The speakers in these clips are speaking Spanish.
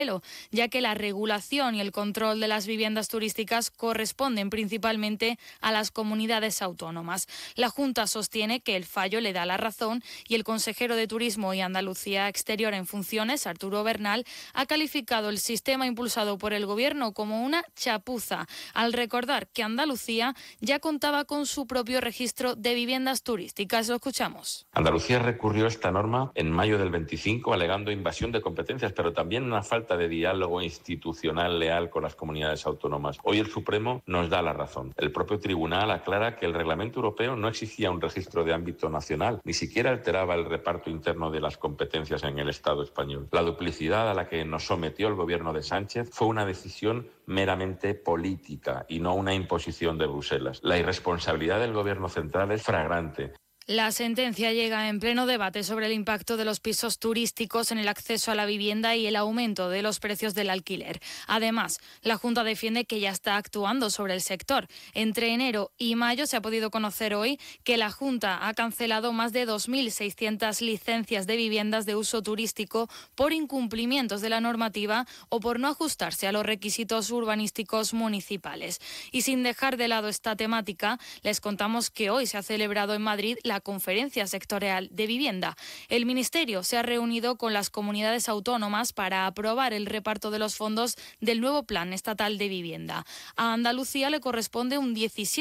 ya que la regulación y el control de las viviendas turísticas corresponden principalmente a las comunidades autónomas. La Junta sostiene que el fallo le da la razón y el consejero de Turismo y Andalucía Exterior en funciones, Arturo Bernal, ha calificado el sistema impulsado por el Gobierno como una chapuza, al recordar que Andalucía ya contaba con su propio registro de viviendas turísticas. Lo escuchamos. Andalucía recurrió esta norma en mayo del 25 alegando invasión de competencias, pero también una falta de diálogo institucional leal con las comunidades autónomas. Hoy el Supremo nos da la razón. El propio tribunal aclara que el reglamento europeo no exigía un registro de ámbito nacional, ni siquiera alteraba el reparto interno de las competencias en el Estado español. La duplicidad a la que nos sometió el gobierno de Sánchez fue una decisión meramente política y no una imposición de Bruselas. La irresponsabilidad del gobierno central es flagrante. La sentencia llega en pleno debate sobre el impacto de los pisos turísticos en el acceso a la vivienda y el aumento de los precios del alquiler. Además, la Junta defiende que ya está actuando sobre el sector. Entre enero y mayo se ha podido conocer hoy que la Junta ha cancelado más de 2.600 licencias de viviendas de uso turístico por incumplimientos de la normativa o por no ajustarse a los requisitos urbanísticos municipales. Y sin dejar de lado esta temática, les contamos que hoy se ha celebrado en Madrid la Conferencia Sectorial de Vivienda. El Ministerio se ha reunido con las comunidades autónomas para aprobar el reparto de los fondos del nuevo Plan Estatal de Vivienda. A Andalucía le corresponde un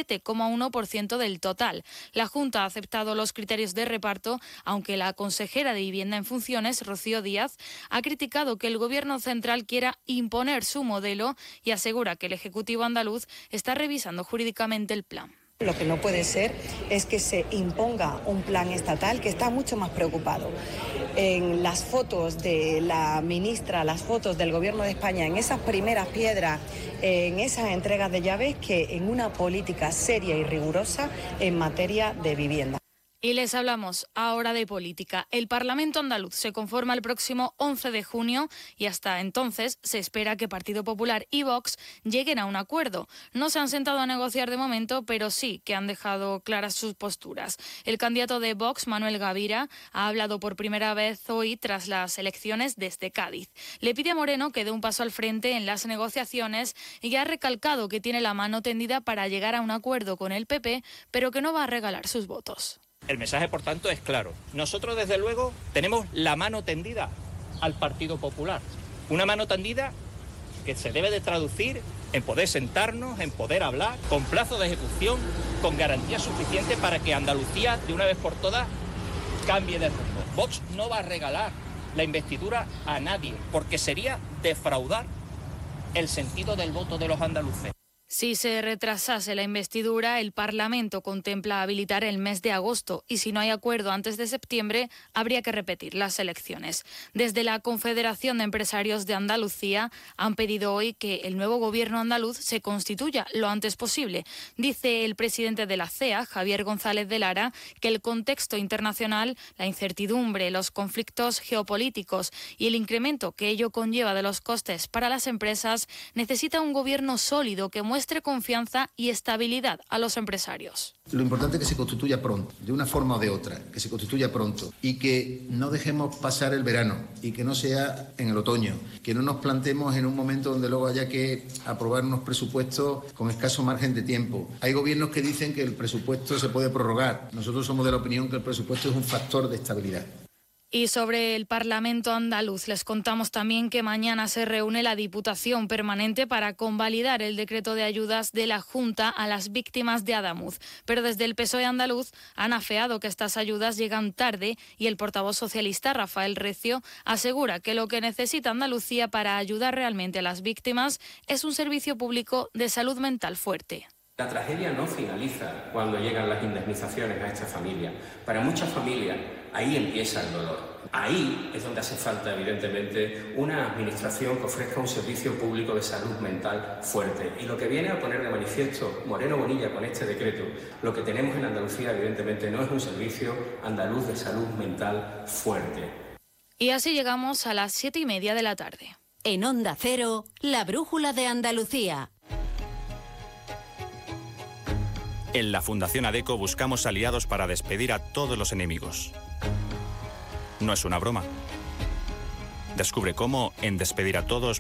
17,1% del total. La Junta ha aceptado los criterios de reparto, aunque la consejera de Vivienda en funciones, Rocío Díaz, ha criticado que el Gobierno central quiera imponer su modelo y asegura que el Ejecutivo andaluz está revisando jurídicamente el plan. Lo que no puede ser es que se imponga un plan estatal que está mucho más preocupado en las fotos de la ministra, las fotos del Gobierno de España, en esas primeras piedras, en esas entregas de llaves, que en una política seria y rigurosa en materia de vivienda. Y les hablamos ahora de política. El Parlamento andaluz se conforma el próximo 11 de junio y hasta entonces se espera que Partido Popular y Vox lleguen a un acuerdo. No se han sentado a negociar de momento, pero sí que han dejado claras sus posturas. El candidato de Vox, Manuel Gavira, ha hablado por primera vez hoy tras las elecciones desde Cádiz. Le pide a Moreno que dé un paso al frente en las negociaciones y ha recalcado que tiene la mano tendida para llegar a un acuerdo con el PP, pero que no va a regalar sus votos. El mensaje, por tanto, es claro. Nosotros, desde luego, tenemos la mano tendida al Partido Popular. Una mano tendida que se debe de traducir en poder sentarnos, en poder hablar, con plazo de ejecución, con garantía suficiente para que Andalucía, de una vez por todas, cambie de rumbo. Vox no va a regalar la investidura a nadie, porque sería defraudar el sentido del voto de los andaluces. Si se retrasase la investidura, el Parlamento contempla habilitar el mes de agosto y si no hay acuerdo antes de septiembre, habría que repetir las elecciones. Desde la Confederación de Empresarios de Andalucía han pedido hoy que el nuevo gobierno andaluz se constituya lo antes posible. Dice el presidente de la CEA, Javier González de Lara, que el contexto internacional, la incertidumbre, los conflictos geopolíticos y el incremento que ello conlleva de los costes para las empresas necesita un gobierno sólido que muestre confianza y estabilidad a los empresarios. Lo importante es que se constituya pronto, de una forma o de otra, que se constituya pronto y que no dejemos pasar el verano y que no sea en el otoño, que no nos planteemos en un momento donde luego haya que aprobar unos presupuestos con escaso margen de tiempo. Hay gobiernos que dicen que el presupuesto se puede prorrogar. Nosotros somos de la opinión que el presupuesto es un factor de estabilidad. Y sobre el Parlamento andaluz, les contamos también que mañana se reúne la Diputación Permanente para convalidar el decreto de ayudas de la Junta a las víctimas de Adamuz. Pero desde el PSOE andaluz han afeado que estas ayudas llegan tarde y el portavoz socialista, Rafael Recio, asegura que lo que necesita Andalucía para ayudar realmente a las víctimas es un servicio público de salud mental fuerte. La tragedia no finaliza cuando llegan las indemnizaciones a esta familia. Para muchas familias, ahí empieza el dolor. Ahí es donde hace falta, evidentemente, una administración que ofrezca un servicio público de salud mental fuerte. Y lo que viene a poner de manifiesto Moreno Bonilla con este decreto, lo que tenemos en Andalucía, evidentemente, no es un servicio andaluz de salud mental fuerte. Y así llegamos a las 7:30 de la tarde. En Onda Cero, la brújula de Andalucía. En la Fundación ADECO buscamos aliados para despedir a todos los enemigos. No es una broma. Descubre cómo en despediratodos.es.